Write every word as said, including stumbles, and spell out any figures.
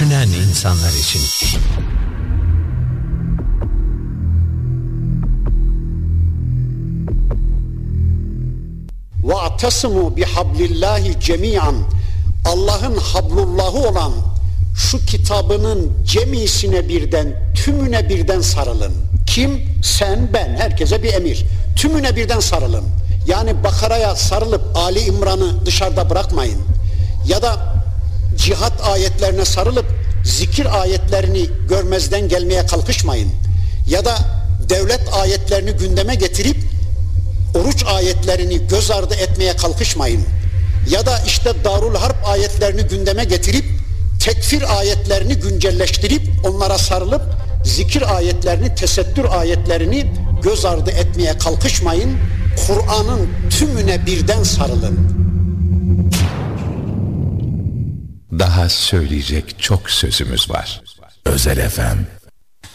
düşünen insanlar için. وَاَعْتَصِمُوا بِحَبْلِ اللّٰهِ جَمِيعًا Allah'ın hablullahı olan şu kitabının cemisine birden, tümüne birden sarılın. Kim? Sen, ben, herkese bir emir. Tümüne birden sarılın. Yani Bakara'ya sarılıp Ali İmran'ı dışarıda bırakmayın. Ya da cihat ayetlerine sarılıp zikir ayetlerini görmezden gelmeye kalkışmayın. Ya da devlet ayetlerini gündeme getirip oruç ayetlerini göz ardı etmeye kalkışmayın. Ya da işte Darul Harp ayetlerini gündeme getirip tekfir ayetlerini güncelleştirip onlara sarılıp zikir ayetlerini, tesettür ayetlerini göz ardı etmeye kalkışmayın. Kur'an'ın tümüne birden sarılın. Daha söyleyecek çok sözümüz var. Özel F M